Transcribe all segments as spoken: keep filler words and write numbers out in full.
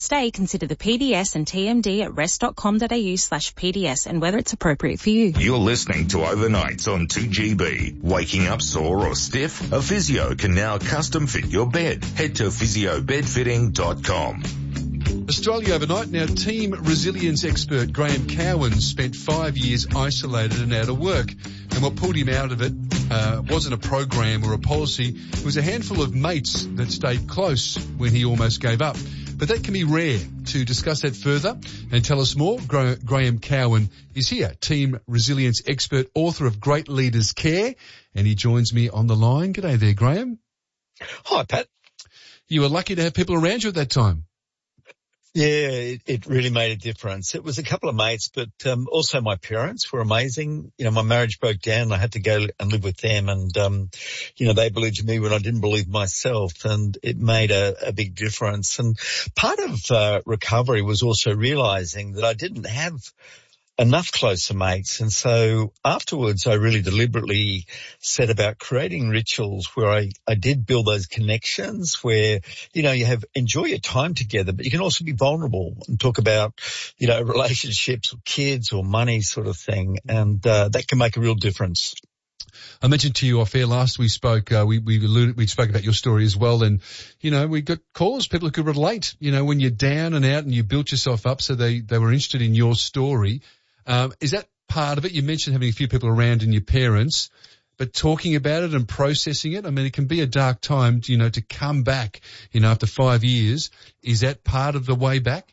stay, consider the P D S and T M D at rest.com.au slash PDS and whether it's appropriate for you. You're listening to Overnights on two G B. Waking up sore or stiff? A physio can now custom fit your bed. Head to physio bed fitting dot com. Australia Overnight. Now, team resilience expert Graham Cowan spent five years isolated and out of work. And what pulled him out of it uh, wasn't a program or a policy. It was a handful of mates that stayed close when he almost gave up. But that can be rare. To discuss that further and tell us more, Gra- Graham Cowan is here, team resilience expert, author of Great Leaders Care, and he joins me on the line. G'day there, Graham. Hi, Pat. You were lucky to have people around you at that time. Yeah, it, it really made a difference. It was a couple of mates, but um, also my parents were amazing. You know, my marriage broke down. I had to go and live with them, and um, you know, they believed in me when I didn't believe myself, and it made a, a big difference. And part of uh, recovery was also realizing that I didn't have enough closer mates. And so afterwards, I really deliberately set about creating rituals where I, I did build those connections where, you know, you have, enjoy your time together, but you can also be vulnerable and talk about, you know, relationships or kids or money sort of thing. And, uh, that can make a real difference. I mentioned to you off air last we spoke, uh, we, we alluded, we spoke about your story as well. And, you know, we got calls, people who could relate, you know, when you're down and out and you built yourself up. So they, they were interested in your story. Um, is that part of it? You mentioned having a few people around and your parents, but talking about it and processing it. I mean, it can be a dark time, you know, to come back, you know, after five years. Is that part of the way back?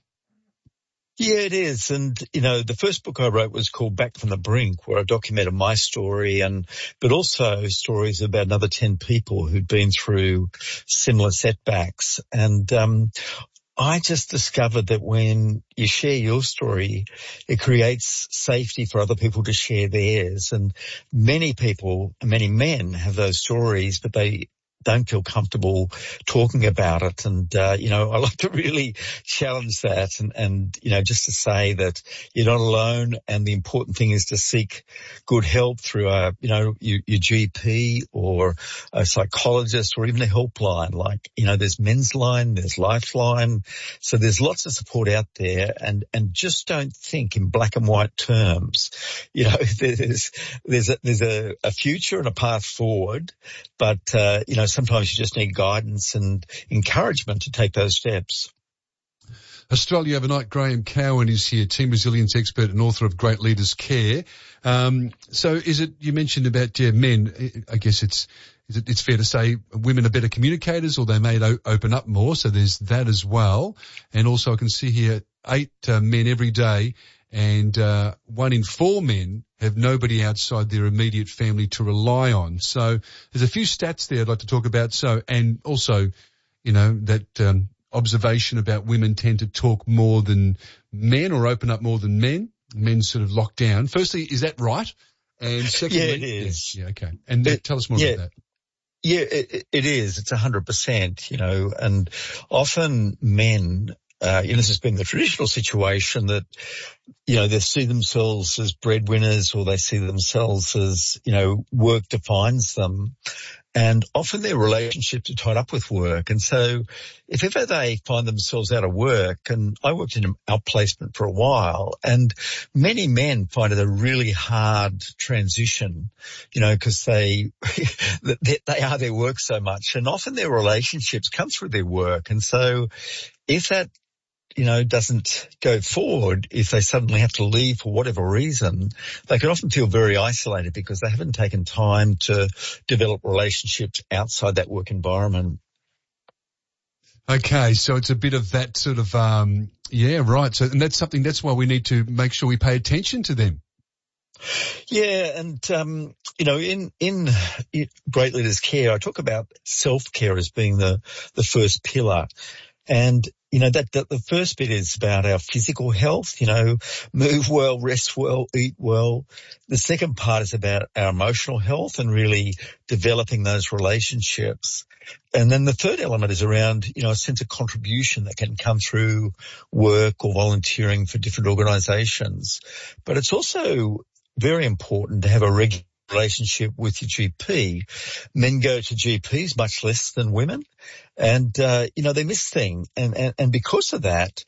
Yeah, it is. And, you know, the first book I wrote was called Back from the Brink, where I documented my story and, but also stories about another ten people who'd been through similar setbacks. And, um, I just discovered that when you share your story, it creates safety for other people to share theirs. And many people, many men have those stories, but they don't feel comfortable talking about it. And, uh, you know, I like to really challenge that and, and, you know, just to say that you're not alone. And the important thing is to seek good help through a, you know, your, your G P or a psychologist or even a helpline. Like, you know, there's Men's Line, there's Lifeline. So there's lots of support out there, and, and just don't think in black and white terms. You know, there's, there's a, there's a, a future and a path forward, but, uh, you know, sometimes you just need guidance and encouragement to take those steps. Australia Overnight, Graham Cowan is here, team resilience expert and author of Great Leaders Care. Um, so is it, you mentioned about, yeah, men, I guess it's, is it, it's fair to say women are better communicators, or they may o- open up more. So there's that as well. And also I can see here eight uh, men every day, and uh, one in four men have nobody outside their immediate family to rely on. So there's a few stats there I'd like to talk about. So, and also, you know, that um, observation about women tend to talk more than men or open up more than men. Men sort of lock down. Firstly, is that right? And secondly, yeah, it is. Yeah, yeah okay. And it, tell us more yeah. about that. Yeah, it, it is. It's a hundred percent, you know, and often men, uh, you know, this has been the traditional situation that, you know, they see themselves as breadwinners, or they see themselves as, you know, work defines them. And often their relationships are tied up with work. And so if ever they find themselves out of work, and I worked in outplacement for a while, and many men find it a really hard transition, you know, because they, they are their work so much. And often their relationships come through their work. And so if that, you know, doesn't go forward, if they suddenly have to leave for whatever reason, they can often feel very isolated because they haven't taken time to develop relationships outside that work environment. Okay, so it's a bit of that sort of, um, yeah, right. So, and that's something, that's why we need to make sure we pay attention to them. Yeah, and, um, you know, in, in Great Leaders Care, I talk about self-care as being the, the first pillar. And, you know, that, that the first bit is about our physical health, you know, move well, rest well, eat well. The second part is about our emotional health and really developing those relationships. And then the third element is around, you know, a sense of contribution that can come through work or volunteering for different organizations. But it's also very important to have a regular relationship with your G P. Men go to G Ps much less than women, and uh, you know, they miss things, and, and and because of that,